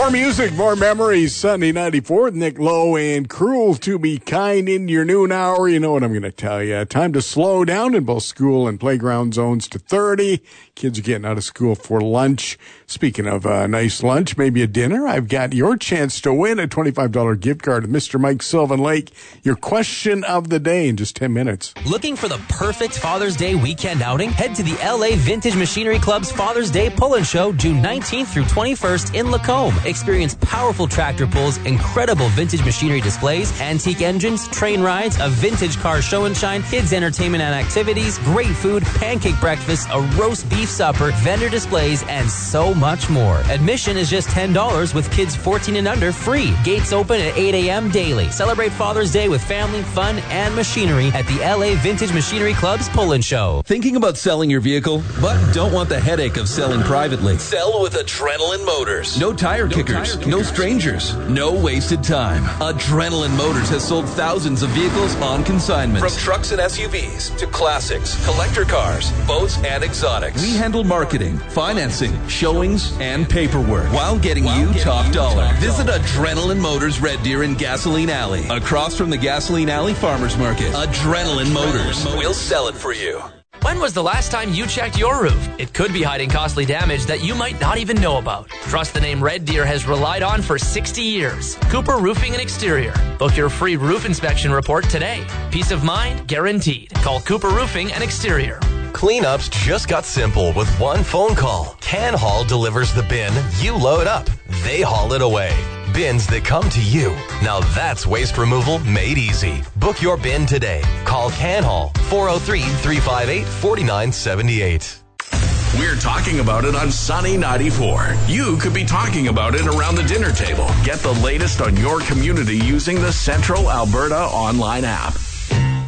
More music, more memories. Sunday 94 with Nick Lowe and Cruel to Be Kind in your noon hour. You know what I'm going to tell you. Time to slow down in both school and playground zones to 30. Kids are getting out of school for lunch. Speaking of a nice lunch, maybe a dinner, I've got your chance to win a $25 gift card at Mr. Mike Sylvan Lake. Your question of the day in just 10 minutes. Looking for the perfect Father's Day weekend outing? Head to the LA Vintage Machinery Club's Father's Day Pull-In Show June 19th through 21st in Lacombe. Experience powerful tractor pulls, incredible vintage machinery displays, antique engines, train rides, a vintage car show and shine, kids entertainment and activities, great food, pancake breakfast, a roast beef supper, vendor displays, and so much more. Admission is just $10 with kids 14 and under free. Gates open at 8 a.m. daily. Celebrate Father's Day with family, fun, and machinery at the LA Vintage Machinery Club's Pull-In Show. Thinking about selling your vehicle, but don't want the headache of selling privately? Sell with Adrenaline Motors. No tire kickers, no strangers, no wasted time. Adrenaline Motors has sold thousands of vehicles on consignment. From trucks and SUVs to classics, collector cars, boats, and exotics. We handle marketing, financing, showings, and paperwork while getting you top dollar. Visit Adrenaline Motors Red Deer in Gasoline Alley, across from the Gasoline Alley Farmers Market. Adrenaline Motors. We'll sell it for you. When was the last time you checked your roof? It could be hiding costly damage that you might not even know about. Trust the name Red Deer has relied on for 60 years. Cooper Roofing and Exterior. Book your free roof inspection report today. Peace of mind guaranteed. Call Cooper Roofing and Exterior. Cleanups just got simple with one phone call. Can Haul delivers the bin, you load up, they haul it away. Bins that come to you. Now that's waste removal made easy. Book your bin today. Call Can Haul 403-358-4978. We're talking about it on Sunny 94. You could be talking about it around the dinner table. Get the latest on your community using the Central Alberta online app.